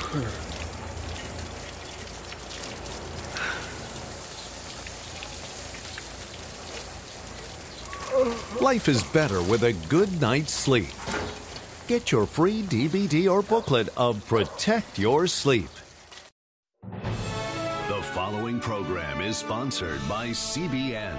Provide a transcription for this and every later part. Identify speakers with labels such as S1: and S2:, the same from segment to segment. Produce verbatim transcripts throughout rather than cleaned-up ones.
S1: Life is better with a good night's sleep. Get your free D V D or booklet of Protect Your Sleep.
S2: The following program is sponsored by C B N.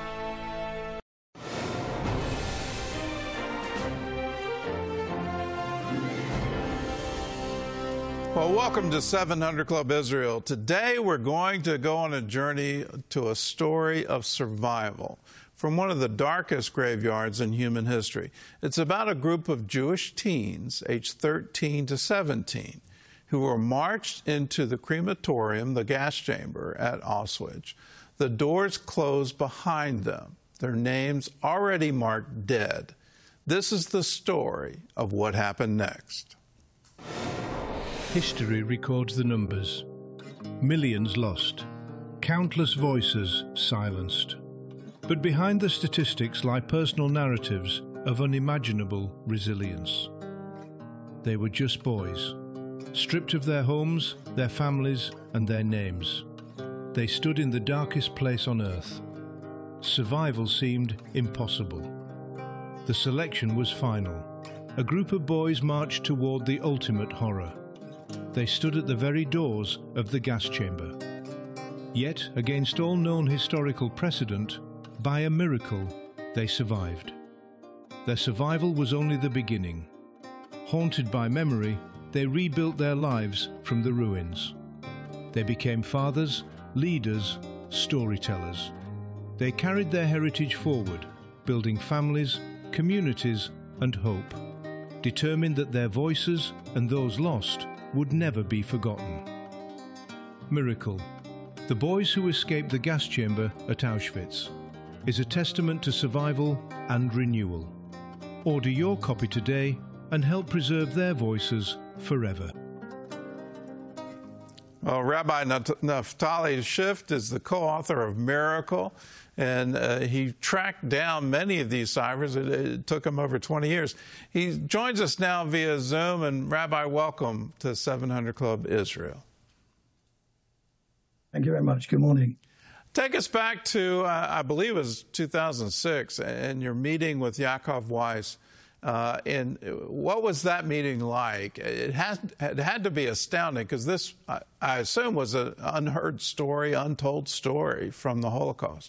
S3: Well, welcome to seven hundred Club Israel. Today we're going to go on a journey to a story of survival from one of the darkest graveyards in human history. It's about a group of Jewish teens, aged thirteen to seventeen, who were marched into the crematorium, the gas chamber at Auschwitz. The doors closed behind them, their names already marked dead. This is the story of what happened next.
S4: History records the numbers. Millions lost. Countless voices silenced. But behind the statistics lie personal narratives of unimaginable resilience. They were just boys, stripped of their homes, their families, and their names. They stood in the darkest place on earth. Survival seemed impossible. The selection was final. A group of boys marched toward the ultimate horror. They stood at the very doors of the gas chamber. Yet, against all known historical precedent, by a miracle, they survived. Their survival was only the beginning. Haunted by memory, they rebuilt their lives from the ruins. They became fathers, leaders, storytellers. They carried their heritage forward, building families, communities, and hope, determined that their voices and those lost would never be forgotten. Miracle, the boys who escaped the gas chamber at Auschwitz, is a testament to survival and renewal. Order your copy today and help preserve their voices forever.
S3: Well, Rabbi Naftali Schiff is the co-author of Miracle, and uh, he tracked down many of these ciphers. It, it took him over twenty years. He joins us now via Zoom, and Rabbi, welcome to seven hundred Club Israel.
S5: Thank you very much. Good morning.
S3: Take us back to, uh, I believe it was two thousand six, and your meeting with Yaakov Weiss. Uh, and what was that meeting like? It had, it had to be astounding, because this, I, I assume, was an unheard story, untold story from the Holocaust.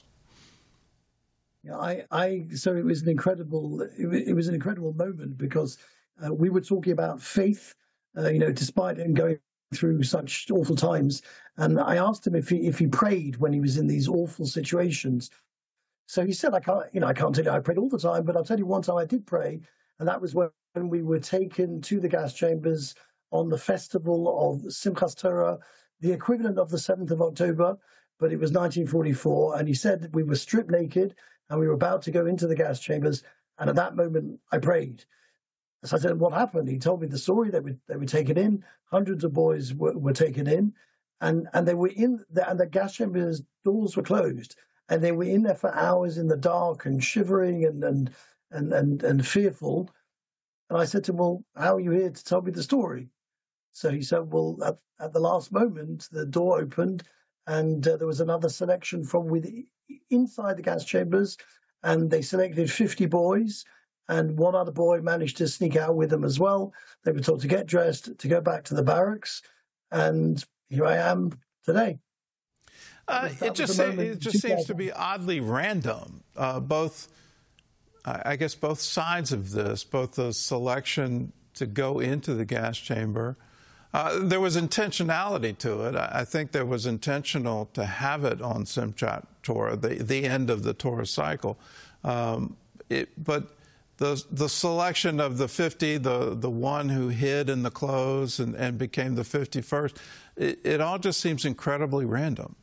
S5: Yeah, I, I so it was an incredible, it, it was an incredible moment, because uh, we were talking about faith, uh, you know, despite him going through such awful times. And I asked him if he if he prayed when he was in these awful situations. So he said, I can't, you know, I can't tell you I prayed all the time, but I'll tell you one time I did pray. And that was when we were taken to the gas chambers on the festival of Simchas Torah, the equivalent of the seventh of October, but it was nineteen forty-four. And he said that we were stripped naked and we were about to go into the gas chambers. And at that moment, I prayed. So I said, what happened? He told me the story. They were, they were taken in. Hundreds of boys were, were taken in. And, and they were in, the, and the gas chambers doors were closed. And they were in there for hours in the dark and shivering and and and and, and fearful. And I said to him, well, how are you here to tell me the story? So he said, well, at, at the last moment, the door opened and uh, there was another selection from within, inside the gas chambers, and they selected fifty boys, and one other boy managed to sneak out with them as well. They were told to get dressed, to go back to the barracks, and here I am today.
S3: Uh, it just, say, it just seems to be oddly random, uh, both, I guess, both sides of this, both the selection to go into the gas chamber. Uh, there was intentionality to it. I, I think there was intentional to have it on Simchat Torah, the, the end of the Torah cycle. Um, it, but the the selection of the fifty, the, the one who hid in the clothes and, and became the fifty-first, it, it all just seems incredibly random.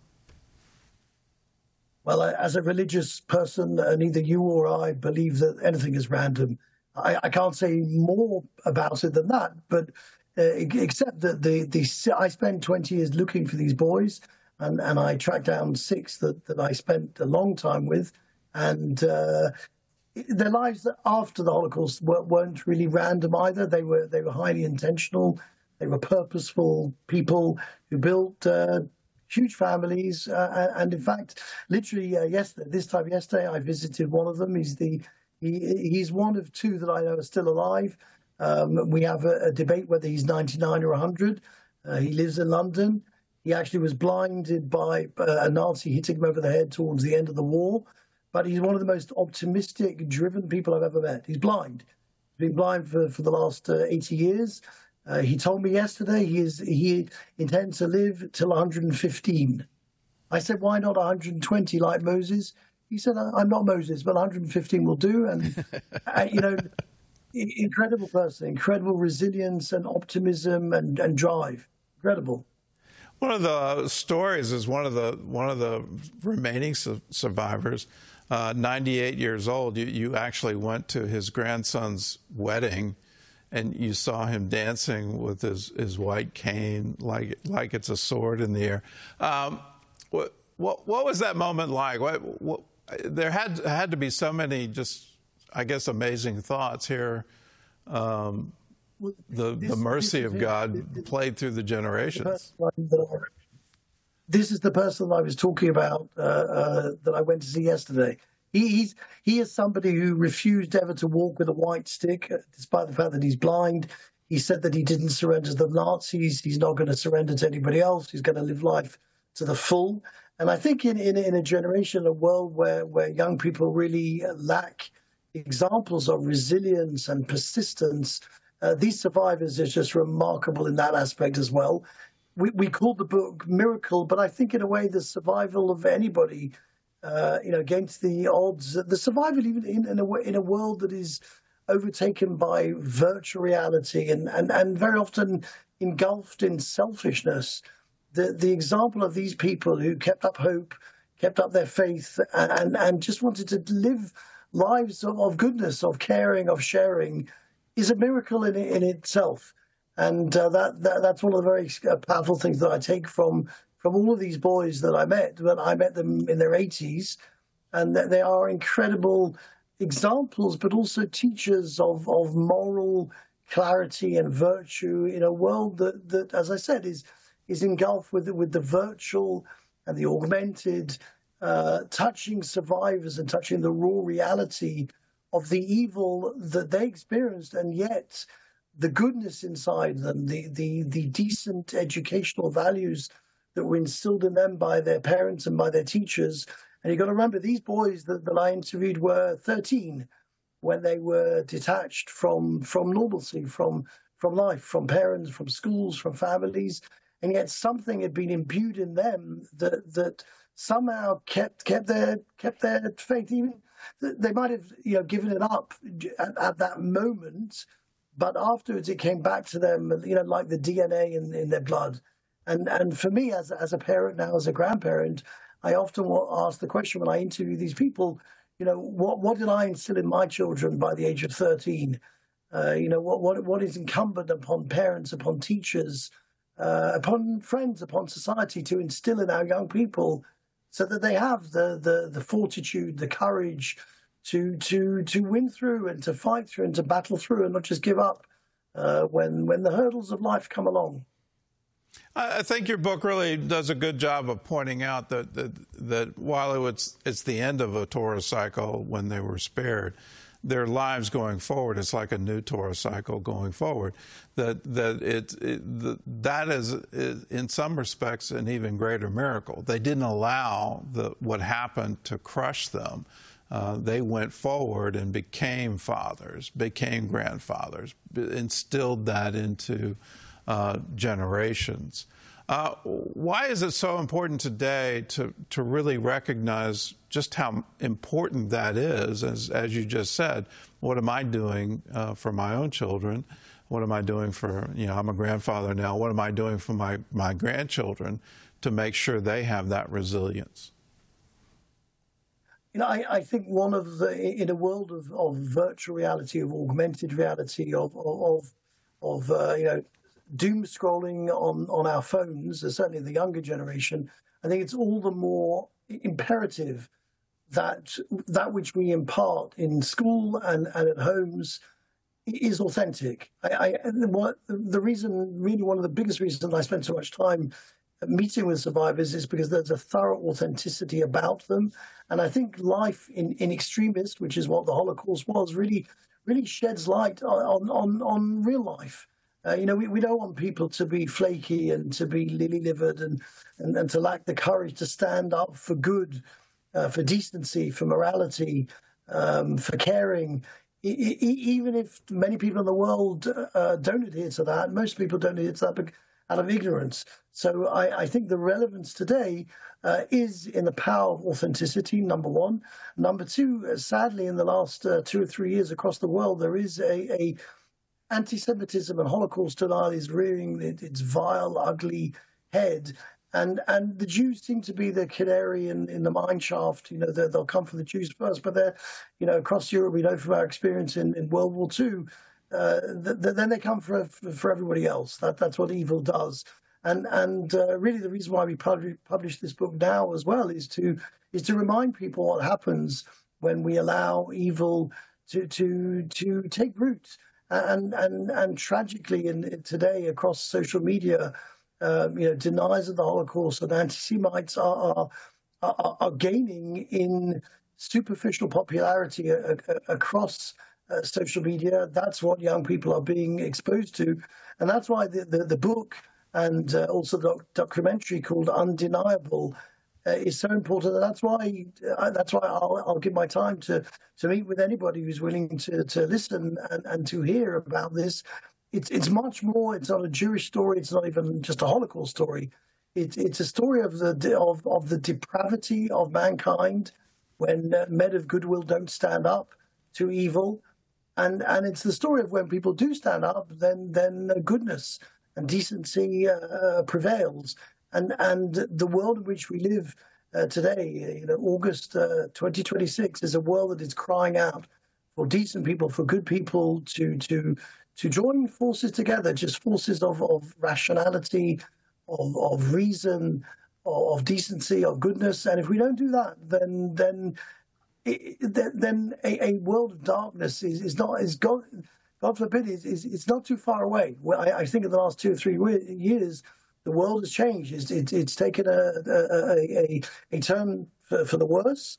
S5: Well, as a religious person, uh, neither you or I believe that anything is random. I, I can't say more about it than that, but uh, except that the, the I spent twenty years looking for these boys, and, and I tracked down six that, that I spent a long time with, and uh, their lives after the Holocaust weren't really random either. They were they were highly intentional. They were purposeful people who built uh, huge families. Uh, and in fact, literally uh, yesterday, this time yesterday, I visited one of them. He's the he, he's one of two that I know are still alive. Um, we have a, a debate whether he's ninety-nine or one hundred. Uh, he lives in London. He actually was blinded by uh, a Nazi hitting him over the head towards the end of the war. But he's one of the most optimistic, driven people I've ever met. He's blind. He's been blind for, for the last uh, eighty years. Uh, he told me yesterday he is he intends to live till one hundred fifteen. I said, why not one hundred twenty like Moses? He said, I'm not Moses, but one hundred fifteen will do. And, uh, you know, incredible person, incredible resilience and optimism and, and drive. Incredible.
S3: One of the stories is one of the one of the remaining su- survivors, uh, ninety-eight years old. You, you actually went to his grandson's wedding, and you saw him dancing with his, his white cane like like it's a sword in the air. Um, what, what what was that moment like? What, what, there had had to be so many just, I guess, amazing thoughts here. Um, The, this, the mercy of God it, played through the generations.
S5: The this is the person I was talking about uh, uh, that I went to see yesterday. He, he's, he is somebody who refused ever to walk with a white stick, despite the fact that he's blind. He said that he didn't surrender to the Nazis. He's not going to surrender to anybody else. He's going to live life to the full. And I think in, in, in a generation, a world where, where young people really lack examples of resilience and persistence, Uh, these survivors are just remarkable in that aspect as well. We, we called the book Miracle, but I think in a way the survival of anybody, uh, you know, against the odds, the survival even in, in, a, in a world that is overtaken by virtual reality and, and, and very often engulfed in selfishness. The, the example of these people who kept up hope, kept up their faith, and, and just wanted to live lives of, of goodness, of caring, of sharing, is a miracle in in itself, and uh, that, that that's one of the very powerful things that I take from from all of these boys that I met. But I met them in their eighties, and that they are incredible examples, but also teachers of of moral clarity and virtue in a world that that, as I said, is is engulfed with with the virtual and the augmented, uh, touching survivors and touching the raw reality of the evil that they experienced, and yet the goodness inside them, the, the, the decent educational values that were instilled in them by their parents and by their teachers. And you've got to remember, these boys that, that I interviewed were thirteen when they were detached from, from normalcy, from, from life, from parents, from schools, from families. And yet something had been imbued in them that, that somehow kept, kept, their, kept their faith. Even they might have, you know, given it up at, at that moment, but afterwards it came back to them, you know, like the D N A in, in their blood. And and for me, as as a parent now, as a grandparent, I often ask the question when I interview these people, you know, what what did I instill in my children by the age of thirteen? Uh, you know, what what what is incumbent upon parents, upon teachers, uh, upon friends, upon society to instill in our young people, so that they have the, the, the fortitude, the courage to to to win through and to fight through and to battle through and not just give up uh, when when the hurdles of life come along.
S3: I think your book really does a good job of pointing out that that, that while it was, it's the end of a Torah cycle when they were spared, their lives going forward, it's like a new Torah cycle going forward. That that it, it the, that is, is in some respects an even greater miracle. They didn't allow the what happened to crush them. Uh, they went forward and became fathers, became grandfathers, instilled that into uh, generations. Uh, why is it so important today to, to really recognize just how important that is? As, as you just said, what am I doing uh, for my own children? What am I doing for, you know, I'm a grandfather now. What am I doing for my, my grandchildren to make sure they have that resilience?
S5: You know, I, I think one of the, in a world of, of virtual reality, of augmented reality, of, of, of uh, you know, doom scrolling on, on our phones, certainly the younger generation, I think it's all the more imperative that that which we impart in school and, and at homes is authentic. I, I, what, the reason, really one of the biggest reasons I spend so much time meeting with survivors is because there's a thorough authenticity about them. And I think life in, in extremis, which is what the Holocaust was, really really sheds light on, on, on real life. Uh, you know, we, we don't want people to be flaky and to be lily-livered and, and, and to lack the courage to stand up for good, uh, for decency, for morality, um, for caring. E- e- even if many people in the world uh, don't adhere to that, most people don't adhere to that out of ignorance. So I, I think the relevance today uh, is in the power of authenticity, number one. Number two, uh, sadly, in the last uh, two or three years across the world, there is a, a anti-Semitism and Holocaust denial is rearing its vile, ugly head. And and the Jews seem to be the canary in, in the mine shaft. You know, they'll come for the Jews first, but they're, you know, across Europe, we know from our experience in, in World War Two, uh, th- th- then they come for for everybody else. That That's what evil does. And and uh, really the reason why we pub- publish this book now as well is to is to remind people what happens when we allow evil to to to take root. And and and tragically, in, in today across social media, uh, you know, deniers of the Holocaust and anti-Semites are are, are, are gaining in superficial popularity a, a, across uh, social media. That's what young people are being exposed to, and that's why the the, the book and uh, also the documentary called Undeniable uh, is so important. And that's why uh, that's why I'll, I'll give my time to to meet with anybody who's willing to to listen and, and to hear about this. It's it's much more. It's not a Jewish story. It's not even just a Holocaust story. It's it's a story of the of of the depravity of mankind when uh, men of goodwill don't stand up to evil, and and it's the story of when people do stand up, then then uh, goodness and decency uh, prevails. And and the world in which we live uh, today, you know, August uh, twenty twenty-six, is a world that is crying out for decent people, for good people to to to join forces together, just forces of, of rationality, of of reason, of, of decency, of goodness. And if we don't do that, then then it, then a, a world of darkness is, is not is God God forbid is is it's not too far away. I, I think in the last two or three years, the world has changed. It's, it's, it's taken a a, a, a turn for, for the worse.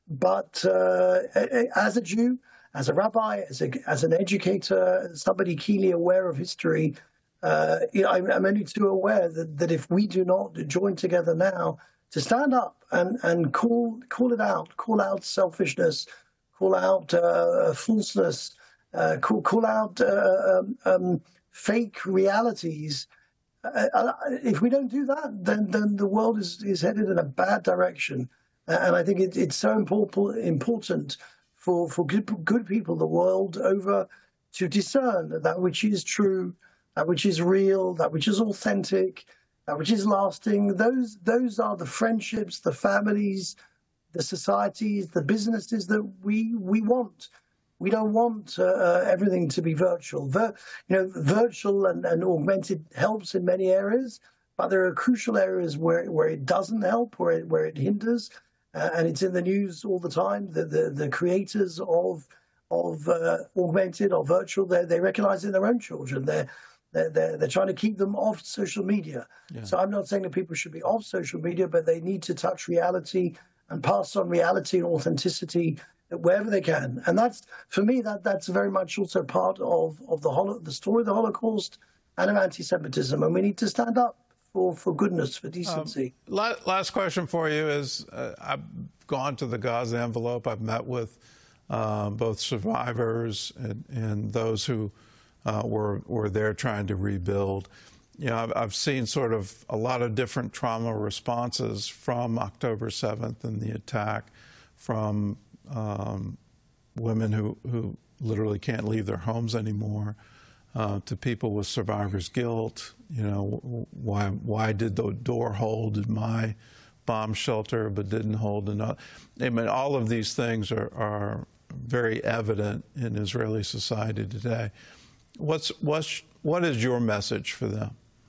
S5: But uh, as a Jew, as a rabbi, as a, as an educator, somebody keenly aware of history, uh, you know, I'm, I'm only too aware that, that if we do not join together now to stand up and, and call call it out, call out selfishness, call out uh, falseness, uh, call, call out uh, um, um, fake realities, Uh, if we don't do that, then then the world is, is headed in a bad direction. Uh, and I think it, it's so important important for, for good, good people the world over to discern that which is true, that which is real, that which is authentic, that which is lasting. Those those are the friendships, the families, the societies, the businesses that we we want. We don't want uh, everything to be virtual. Vir- you know, virtual and, and augmented helps in many areas, but there are crucial areas where, where it doesn't help, where it, where it hinders, uh, and it's in the news all the time. The the, the creators of of uh, augmented or virtual, they they recognise in their own children. They're they're they're, they're trying to keep them off social media. Yeah. So I'm not saying that people should be off social media, but they need to touch reality and pass on reality and authenticity wherever they can. And that's, for me, that that's very much also part of, of the holo- the story of the Holocaust and of anti-Semitism. And we need to stand up for, for goodness, for decency.
S3: Um, last question for you is, uh, I've gone to the Gaza envelope. I've met with uh, both survivors and, and those who uh, were, were there trying to rebuild. You know, I've, I've seen sort of a lot of different trauma responses from October seventh and the attack, from Um, women who, who literally can't leave their homes anymore, uh, to people with survivor's guilt. You know, why why did the door hold in my bomb shelter but didn't hold in other? I mean, all of these things are, are very evident in Israeli society today. What's what's what is your message for them?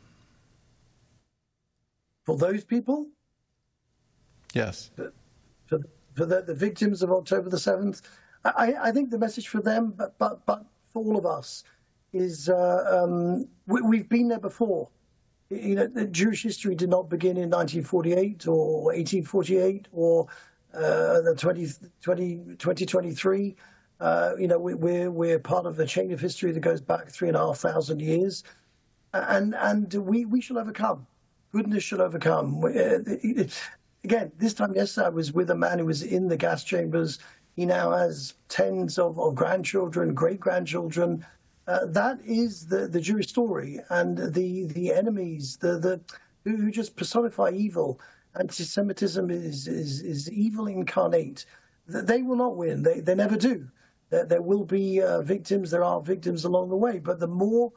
S5: For those people?
S3: Yes.
S5: For, for, for the, the victims of October the seventh, I, I think the message for them, but but but for all of us is uh, um, we, we've been there before. You know, the Jewish history did not begin in nineteen forty-eight or eighteen forty-eight or uh, the twenty, twenty, twenty twenty-three. Uh, you know, we, we're we're part of a chain of history that goes back three and a half thousand years, and and we we shall overcome. Goodness shall overcome. Again, this time yesterday I was with a man who was in the gas chambers. He now has tens of, of grandchildren, great grandchildren. Uh, that is the, the Jewish story, and the the enemies, the the who, who just personify evil. Anti-Semitism is is is evil incarnate. They will not win. They they never do. There, there will be uh, victims. There are victims along the way. But the more,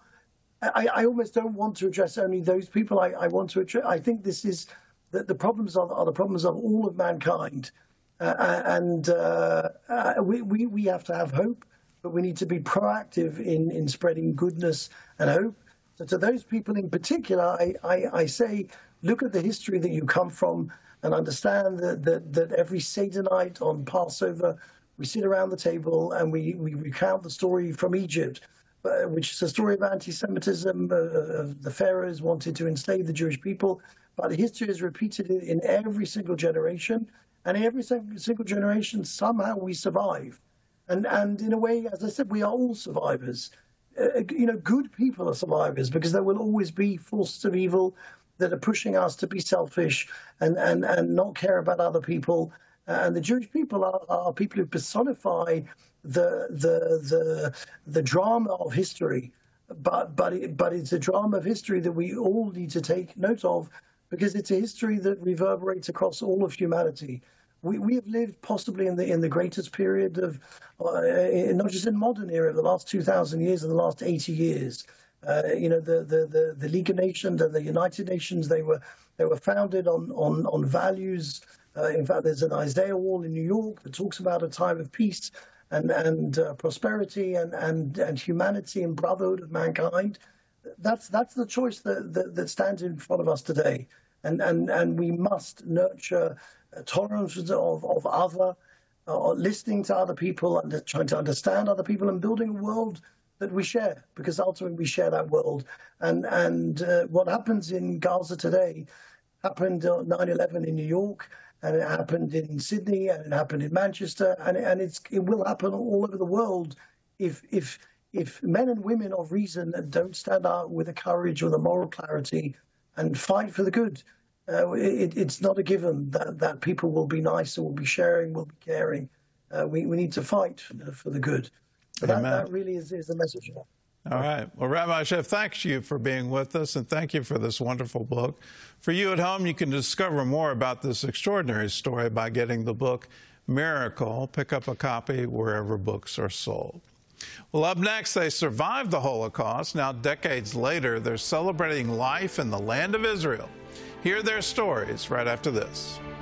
S5: I, I almost don't want to address only those people. I, I want to address. I think this is the, the problems are, are the problems of all of mankind, uh, and uh, uh, we, we we have to have hope. But we need to be proactive in, in spreading goodness and hope. So to those people in particular, I, I, I say, look at the history that you come from and understand that, that, that every Seder night on Passover, we sit around the table and we, we recount the story from Egypt, uh, which is a story of anti-Semitism. Uh, the pharaohs wanted to enslave the Jewish people, but history is repeated in every single generation. And in every single generation, somehow we survive. And and in a way, as I said, we are all survivors. Uh, you know, good people are survivors because there will always be forces of evil that are pushing us to be selfish and, and, and not care about other people. Uh, and the Jewish people are, are people who personify the the the the drama of history. But but it, but it's a drama of history that we all need to take note of because it's a history that reverberates across all of humanity. We we have lived possibly in the in the greatest period of, uh, not just in modern era, the last two thousand years and the last eighty years. Uh, you know, the, the the the League of Nations and the United Nations, they were they were founded on on on values. Uh, in fact, there's an Isaiah wall in New York that talks about a time of peace and and uh, prosperity and and and humanity and brotherhood of mankind. That's that's the choice that that, that stands in front of us today, and and and we must nurture tolerance of, of other, uh, listening to other people and trying to understand other people and building a world that we share, because ultimately we share that world. And and uh, what happens in Gaza today happened on nine eleven in New York, and it happened in Sydney, and it happened in Manchester, and and it's it will happen all over the world if if if men and women of reason don't stand up with the courage or the moral clarity and fight for the good. Uh, it, it's not a given that, that people will be nice and will be sharing, will be caring. Uh, we, we need to fight for the, for the good. But that, that really is, is the message.
S3: All right. Well, Rabbi Sheff, thanks you for being with us, and thank you for this wonderful book. For you at home, you can discover more about this extraordinary story by getting the book Miracle. Pick up a copy wherever books are sold. Well, up next, they survived the Holocaust. Now, decades later, they're celebrating life in the land of Israel. Hear their stories right after this.